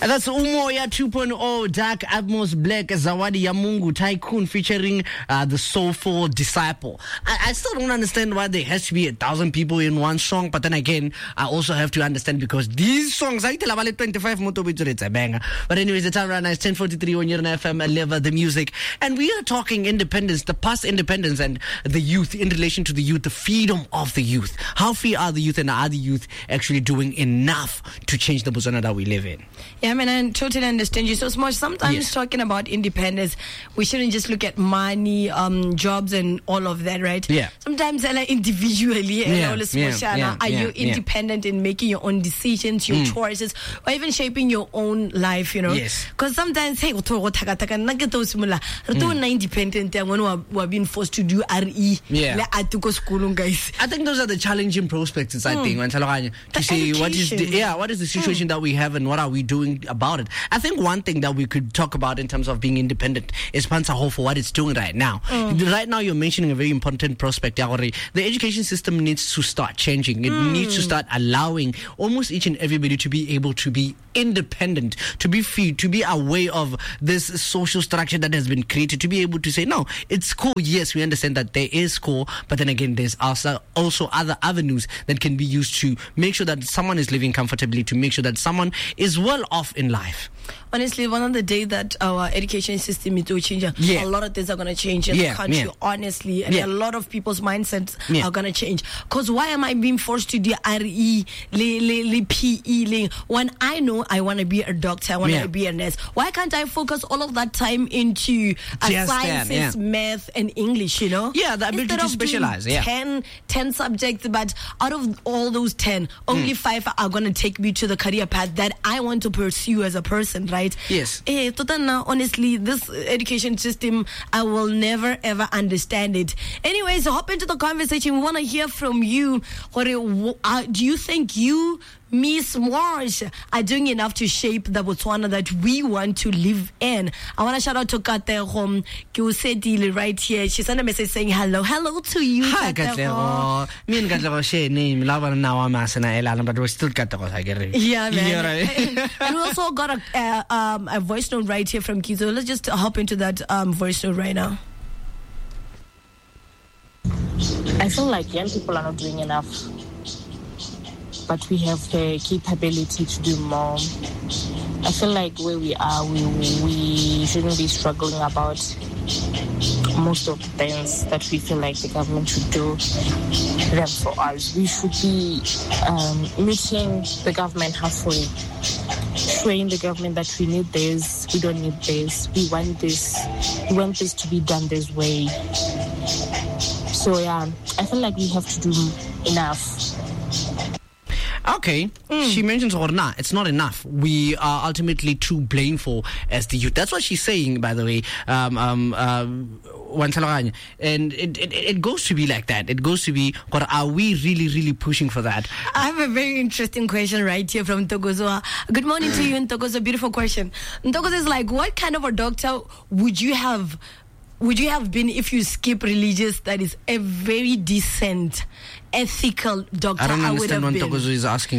That's Umoya 2.0, Dark Atmos, Black, Zawadi ya Mungu, Tycoon featuring the Soulful Disciple. I still don't understand why there has to be 1,000 people in one song, but then again, I also have to understand because these songs, I tell about 25 motorbits, it's a banger. But anyways, the time right now is 10:43 on your FM, I live the music. And we are talking independence, the past independence and the youth, in relation to the youth, the freedom of the youth. How free are the youth, and are the youth actually doing enough to change the Botswana that we live in? Yeah, I mean, I totally understand you. So Smosh, sometimes Yes. talking about independence, we shouldn't just look at money, jobs and all of that, right? Yeah. Sometimes individually, Yeah, are you independent in making your own decisions, your choices, or even shaping your own life, you know? Yes. Because sometimes, hey, independent when we're being forced to do RE. Yeah. School, guys. I think those are the challenging prospects, I think, to say what is the situation that we have and what are we doing about it. I think one thing that we could talk about in terms of being independent is Pansaho for what it's doing right now. Right now, you're mentioning a very important prospect. The education system needs to start changing. It needs to start allowing almost each and everybody to be able to be independent, to be free, to be aware of this social structure that has been created, to be able to say, no, it's cool. Yes, we understand that there is school, but then again, there's also other avenues that can be used to make sure that someone is living comfortably, to make sure that someone is well off in life. Honestly, one of the day that our education system is to change, a lot of things are going to change in the country, honestly, and a lot of people's mindsets are going to change. Because why am I being forced to do RE, PE, when I know I want to be a doctor, I want to be a nurse? Why can't I focus all of that time into sciences, math, and English, you know? Yeah, the ability to specialize. 10 subjects, but out of all those 10, only 5 are going to take me to the career path that I want to pursue as a person, right? Yes. Honestly, this education system, I will never ever understand it. Anyways, hop into the conversation. We want to hear from you. Do you think you, Miss Marsh, are doing enough to shape the Botswana that we want to live in? I want to shout out to Katlego Kiusedile right here. She sent a message saying hello to you. Hi, Katlego. Me and Katlego share name. Lava now I'm asking but we're still Katlego. I get it. Yeah, man. And we also got a voice note right here from Kizo. Let's just hop into that voice note right now. I feel like young people are not doing enough, but we have the capability to do more. I feel like where we are, we shouldn't be struggling about most of the things that we feel like the government should do them for us. We should be meeting the government halfway, showing the government that we need this, we don't need this, we want this to be done this way. So yeah, I feel like we have to do enough. Okay, she mentions it's not enough. We are ultimately too blameful as the youth. That's what she's saying, by the way. And it goes to be like that. It goes to be, are we really, really pushing for that? I have a very interesting question right here from Ntokozo. Good morning to you, Ntokozo. Beautiful question. Ntokozo is like, what kind of a doctor would you have been if you skip religious studies? A very decent, ethical doctor. I don't I understand what would have been. Ntokozo is asking.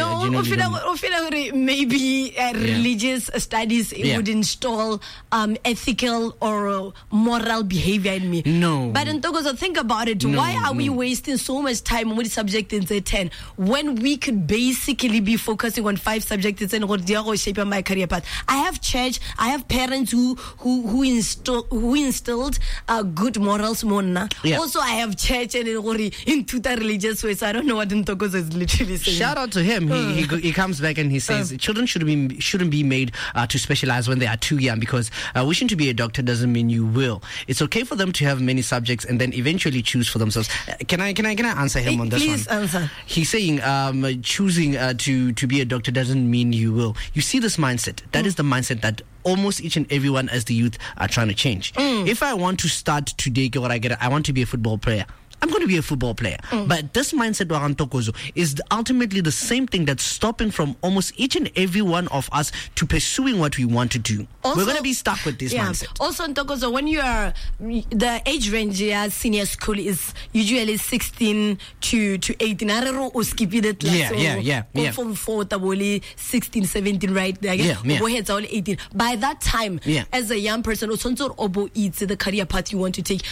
Maybe religious studies would install ethical or moral behavior in me. No. But Ntokozo, think about it. Why are we wasting so much time on the subject in Z10 when we could basically be focusing on 5 subjects and shape my career path? I have church, I have parents who instilled good morals. Also, I have church and into the religious way, so I don't know what Ntokozo is literally saying. Shout out to him. He comes back and he says children shouldn't be made to specialize when they are too young, because wishing to be a doctor doesn't mean you will. It's okay for them to have many subjects and then eventually choose for themselves. Can I answer him on this one? Please answer. He's saying choosing to be a doctor doesn't mean you will. You see this mindset? That is the mindset that almost each and everyone as the youth are trying to change. If I want to start today, I want to be a football player. I'm going to be a football player. But this mindset is ultimately the same thing that's stopping from almost each and every one of us to pursuing what we want to do. Also, we're going to be stuck with this mindset. Also, Ntokozo, when you are, the age range senior school is usually 16 to 18. I don't know, skip it. Yeah. From 4 to 16, 17, right? Yeah. Go ahead, all 18. By that time, as a young person, obo eats the career path you want to take.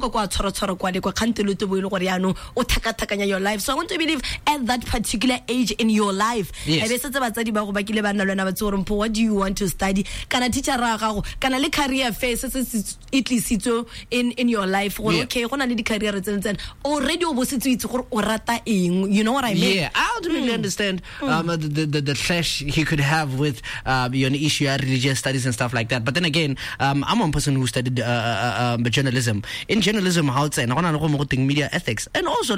Your life. So I want to believe at that particular age in your life, what do you want to study? Can a teacher can a career phase in your life? Okay, already you know what I mean? Yeah, I ultimately understand the clash he could have with an issue of religious studies and stuff like that. But then again, I'm one person who studied journalism. In journalism, how it's media ethics, and also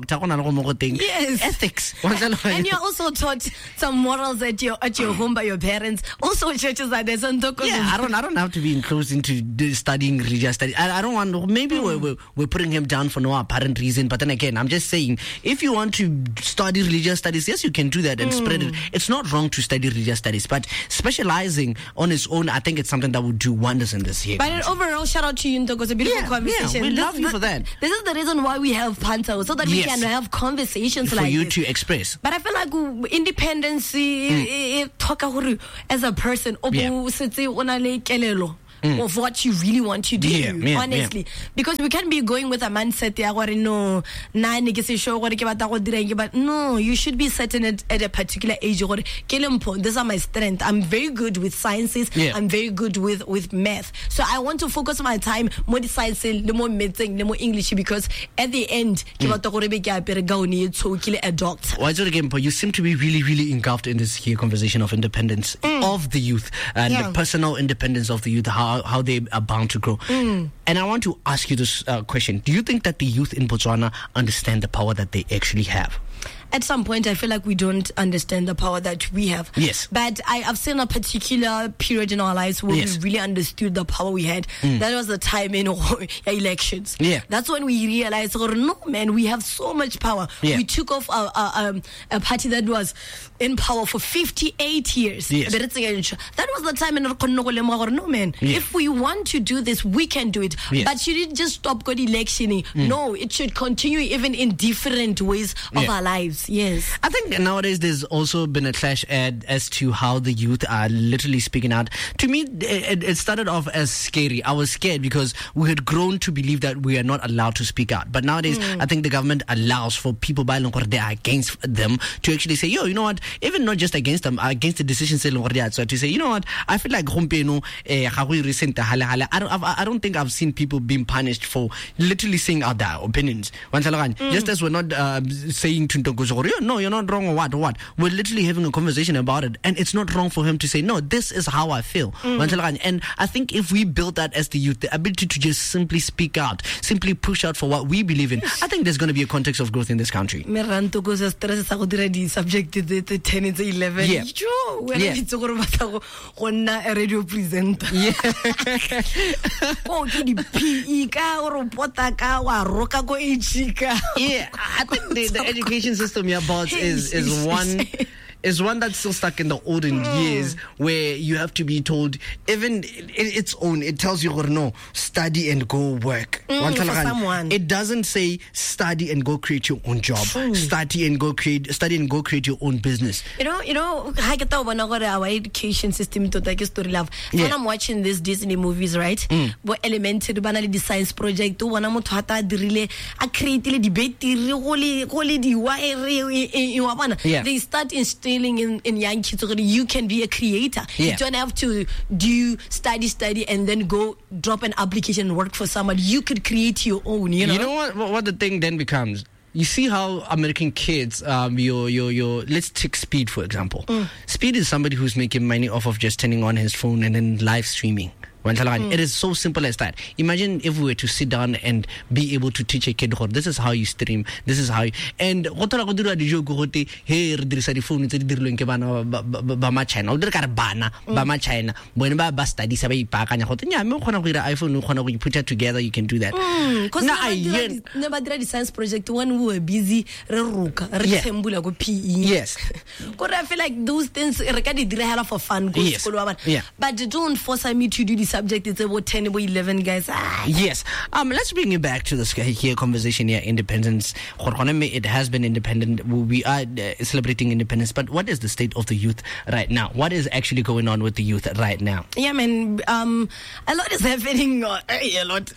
ethics. And you're also taught some morals at your home by your parents. Also, churches like this. I don't have to be enclosed into studying religious studies. I don't want. Maybe we're putting him down for no apparent reason. But then again, I'm just saying, if you want to study religious studies, yes, you can do that and spread it. It's not wrong to study religious studies, but specializing on its own, I think it's something that would do wonders in this year. But overall, shout out to you, Ntoko. It's a beautiful conversation. We love you for that. This is the reason why we have Panto, so that we can have conversations for like you this. To express. But I feel like independence, as a person, of what you really want to do, honestly. Because we can't be going with a mindset but no, you should be certain at a particular age. These are my strengths. I'm very good with sciences. I'm very good with math. So I want to focus my time more science, more medicine, more English, because at the end, a doctor. You seem to be really, really engulfed in this here conversation of independence of the youth and the personal independence of the youth, how they are bound to grow. And I want to ask you this question. Do you think that the youth in Botswana understand the power that they actually have? At some point, I feel like we don't understand the power that we have. Yes. But I've seen a particular period in our lives where we really understood the power we had. That was the time in elections. That's when we realized, no, man, we have so much power. We took off a party that was in power for 58 years. That was the time in no, man, if we want to do this, we can do it. But you didn't just stop good electioning. No, it should continue even in different ways of our lives. Yes. I think nowadays there's also been a clash as to how the youth are literally speaking out. To me, it started off as scary. I was scared because we had grown to believe that we are not allowed to speak out. But nowadays, I think the government allows for people by they are against them to actually say, you know what, even not just against them, against the decision, so to say, you know what, I feel like I don't think I've seen people being punished for literally saying out their opinions. Just as we're not saying to no, you're not wrong, or what. We're literally having a conversation about it, and it's not wrong for him to say, no, this is how I feel. And I think if we build that as the youth, the ability to just simply speak out, simply push out for what we believe in, I think there's going to be a context of growth in this country. Subject to the 10 and 11. It's a radio presenter. I think the education system is one that's still stuck in the olden years, where you have to be told, even its own, it tells you, no, study and go work. It doesn't say study and go create your own job. Study and go create your own business. You know, our education system to take a story love. When I'm watching these Disney movies, right? Where elementary banally the science project, one I create debate, they start instilling in young kids already, you can be a creator. You don't have to do study and then go drop an application and work for someone. You could create your own, you know what the thing then becomes? You see how American kids, let's take Speed, for example. Speed is somebody who's making money off of just turning on his phone and then live streaming. It is so simple as that. Imagine if we were to sit down and be able to teach a kid, this is how you stream, this is how you, and hey, phone ba ma China o dire ka re bana ba ma China bone ba study sa ba ipakanya go tenya me khona go ira iPhone o khona go put it together, you can do that. Never did the science project when we were busy re ruka re thembula go PE. Yes. Because I feel like those things re ka di dira for fun go school wa bana, but don't force me to do the subject. It's about 10 or 11 guys. Yes. Let's bring it back to this here conversation here, independence. It has been independent. We are celebrating independence, but what is the state of the youth right now? What is actually going on with the youth right now? Yeah, man. A lot is happening. A lot.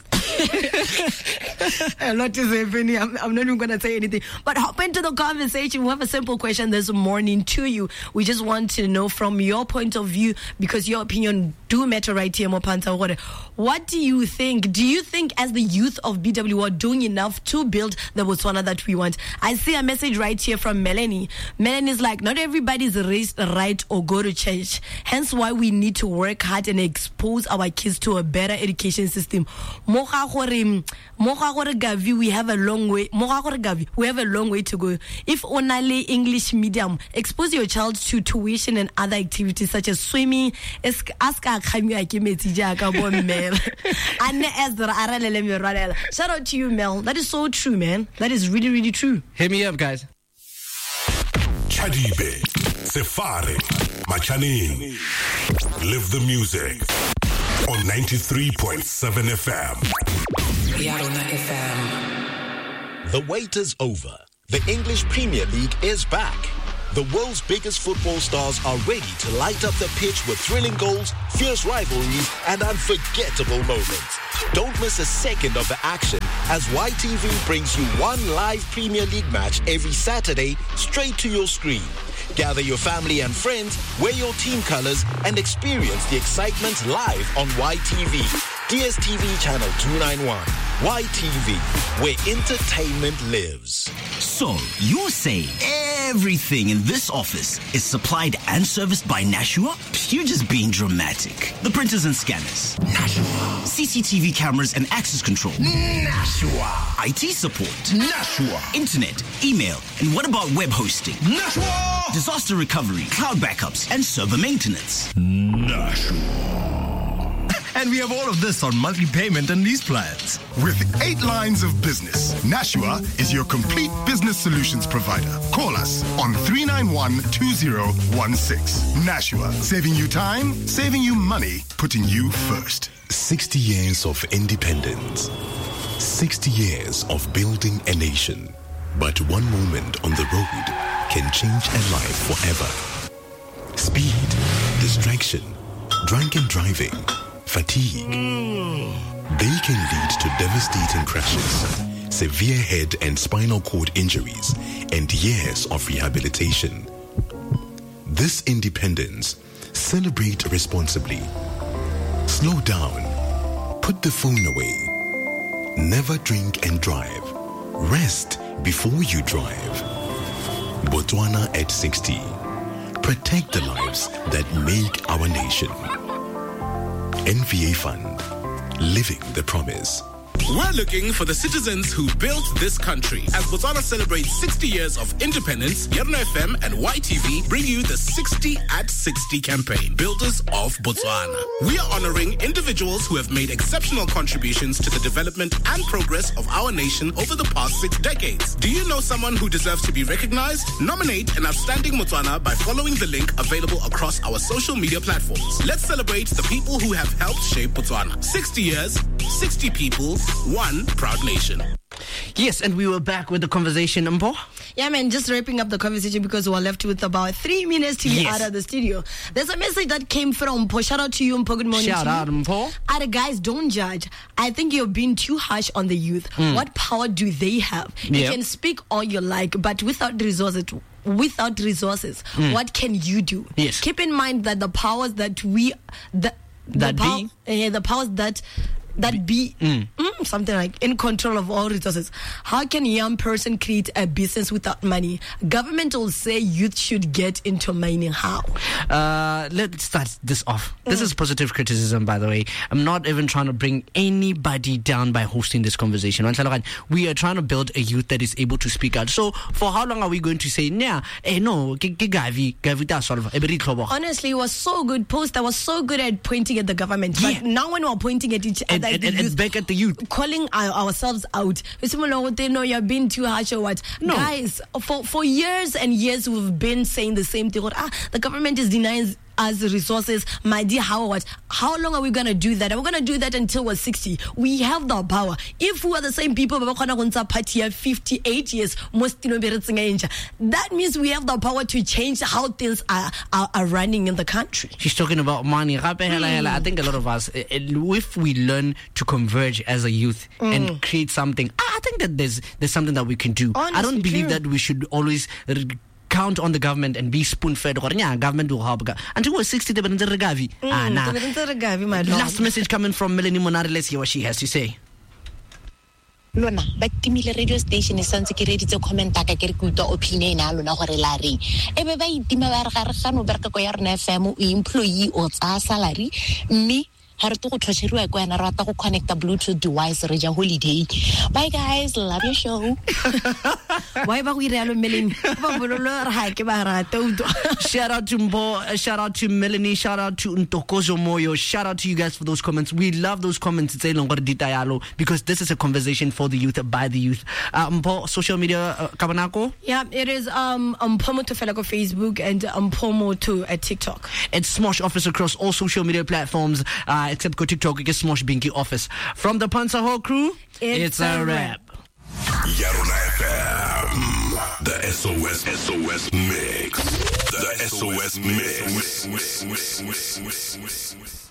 A lot is happening. I'm not even going to say anything. But hop into the conversation. We have a simple question this morning to you. We just want to know from your point of view, because your opinion do matter right here, Mopanta. What do you think? Do you think as the youth of BW are doing enough to build the Botswana that we want? I see a message right here from Melanie. Melanie is like, not everybody is raised right or go to church. Hence why we need to work hard and expose our kids to a better education system. We have a long way. We have a long way to go. If only English medium, expose your child to tuition and other activities such as swimming. Shout out to you, Mel. That is so true, man. That is really, really true. Hit me up, guys. Chadibe, Sefare, Machanin. Live the music on 93.7 FM. Yarona FM. The wait is over. The English Premier League is back. The world's biggest football stars are ready to light up the pitch with thrilling goals, fierce rivalries, and unforgettable moments. Don't miss a second of the action as YTV brings you one live Premier League match every Saturday straight to your screen. Gather your family and friends, wear your team colors, and experience the excitement live on YTV. DSTV channel 291. YTV, where entertainment lives. So, you're saying everything in this office is supplied and serviced by Nashua? You're just being dramatic. The printers and scanners? Nashua. CCTV cameras and access control? Nashua. IT support? Nashua. Internet, email, and what about web hosting? Nashua. Disaster recovery, cloud backups, and server maintenance? Nashua. And we have all of this on monthly payment and lease plans. With 8 lines of business, Nashua is your complete business solutions provider. Call us on 391-2016. Nashua, saving you time, saving you money, putting you first. 60 years of independence. 60 years of building a nation. But one moment on the road can change a life forever. Speed, distraction, drunken driving, fatigue. They can lead to devastating crashes, severe head and spinal cord injuries, and years of rehabilitation. This independence, celebrate responsibly. Slow down. Put the phone away. Never drink and drive. Rest before you drive. Botswana at 60. Protect the lives that make our nation. NVA Fund, living the promise. We're looking for the citizens who built this country. As Botswana celebrates 60 years of independence, Yarona FM and YTV bring you the 60 at 60 campaign, Builders of Botswana. We are honoring individuals who have made exceptional contributions to the development and progress of our nation over the past 6 decades. Do you know someone who deserves to be recognized? Nominate an outstanding Botswana by following the link available across our social media platforms. Let's celebrate the people who have helped shape Botswana. 60 years, 60 people, one proud nation. Yes, and we were back with the conversation, Mpo. Yeah, man, just wrapping up the conversation because we are left with about 3 minutes to be out of the studio. There's a message that came from Mpo. Shout out to you, Mpo. Good morning. Shout out, Mpo. Guys, don't judge. I think you're being too harsh on the youth. What power do they have? You can speak all you like, but without resources, what can you do? Yes. Keep in mind that the powers that we... the powers that be something like in control of all resources. How can a young person create a business without money? Government will say youth should get into mining. How? Let's start this off. This is positive criticism, by the way. I'm not even trying to bring anybody down by hosting this conversation. We are trying to build a youth that is able to speak out. So for how long are we going to say, no, honestly, it was so good. Poster was so good at pointing at the government. But now when we're pointing at each other, and back at the youth, calling ourselves out. You're being too harsh or what? No. Guys, for years and years we've been saying the same thing. The government is denying us resources. My dear, how long are we going to do that? Are we going to do that until we're 60? We have the power. If we are the same people, 58 years, that means we have the power to change how things are running in the country. She's talking about money. I think a lot of us, if we learn to converge as a youth and create something, I think that there's something that we can do. Honestly, I don't believe that we should always count on the government and be spoon-fed. Government will help. Until we're 60, Last message coming from Melanie Monari. Let's hear what she has to say. Lona ba timile radio station e santse ke reditse comment ka ke re ke utlwa opinion ya lona gore la reng ebe ba itima ba re ga re gano bereka ko ya rena FM o employee o tsa salary mme ha re to go thosheriwa ko yana rata go connect a Bluetooth device re ja holiday. Bye guys, love your show. Why ba go irelo Melanie ba bololo re ha ke ba rata uto. Shout out to Mbo, shout out to Melanie, shout out to Ntokozo Moyo, shout out to you guys for those comments. We love those comments because this is a conversation for the youth, by the youth. Mbo, social media, Kabanako? Yeah, it is Mpomo to Felako Facebook and Mpomo to TikTok. It's Smosh Office across all social media platforms, except go TikTok, it's Smosh Binky Office. From the Panzer Hall crew, it's a wrap. Yarona FM, the SOS mix. The SOS mix.